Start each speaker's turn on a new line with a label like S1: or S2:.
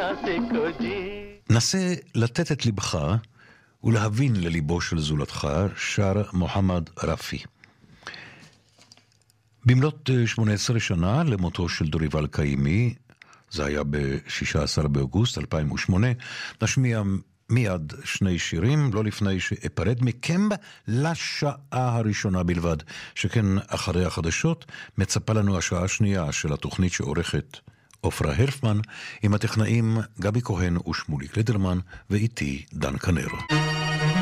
S1: נסה לתת את לבך ולהבין לליבו של זולתך, שר מוחמד רפי. במלאת 18 שנה למותו של דוריבל קיימי, זה היה ב-16 באוגוסט 2008, נשמיע מיד שני שירים, לא לפני שאפרד מכם לשעה הראשונה בלבד, שכן אחרי החדשות מצפה לנו השעה השנייה של התוכנית שעורכת אופרה הרפמן, עם הטכנאים גבי כהן ושמוליק לידרמן, ואיתי דן קנרו.